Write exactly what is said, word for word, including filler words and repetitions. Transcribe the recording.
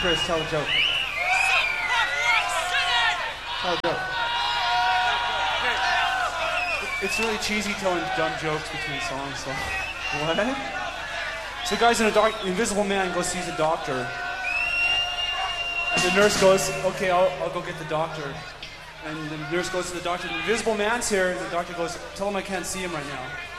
Chris, tell a joke. Tell a joke. It's really cheesy telling dumb jokes between songs, so. What? So the guy's in a dark, the invisible man goes sees a doctor. And the nurse goes, okay, I'll, I'll go get the doctor. And the nurse goes to the doctor, the invisible man's here, and the doctor goes, tell him I can't see him right now.